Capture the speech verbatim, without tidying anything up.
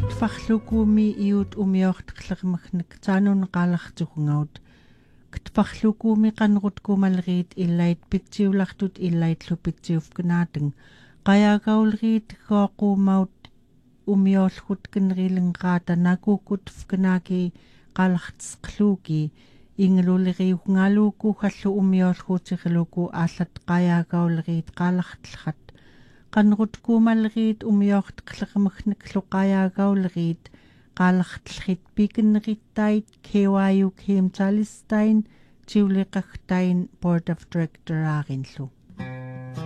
Ktfaqlukumi iut umiortqlermagnak taanun qaalartukungaut ktfaqlukumi qanrutkumalriit illait pitsiulartut illaitlu pitsiufkanaatang qayagaulriit qooquumaut umiorlgutkenrilenqaata nakuukutfkanaaki qaalartisqluuki ingaluleriugngaluuku hallu umiorlguutiqluku aallat qayagaulriit qaalartlrat qanrutkuumalriit umiortqlermagnak qayagaulriit qaalartlrit pikenrittait K Y U K M Talistain tiuliqagtain Board of Director aarinlu